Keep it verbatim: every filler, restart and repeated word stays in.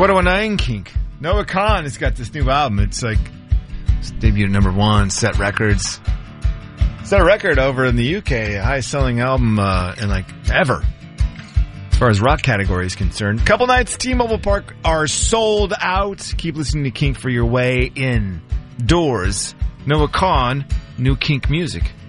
what oh nine Kink. Noah Kahan has got this new album. It's like, it's debuted at number one, set records. Set a record over in the U K, highest selling album uh, in like ever, as far as rock category is concerned. Couple nights, T-Mobile Park are sold out. Keep listening to Kink for your way in doors. Noah Kahan, new Kink music.